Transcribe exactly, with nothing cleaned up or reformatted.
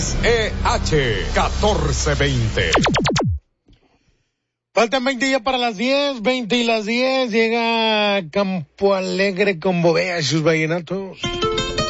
X E H catorce veinte. Faltan veinte ya para las diez, veinte y las diez. Llega Campo Alegre con Bovea y sus vallenatos.